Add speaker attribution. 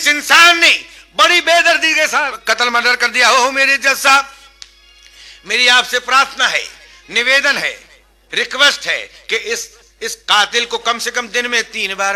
Speaker 1: इंसान ने बड़ी बेदर्दी के साथ कत्ल मर्डर कर दिया। हो मेरे जज साहब, मेरी आपसे प्रार्थना है, निवेदन है, रिक्वेस्ट है कि इस कातिल को कम से कम दिन में 3 बार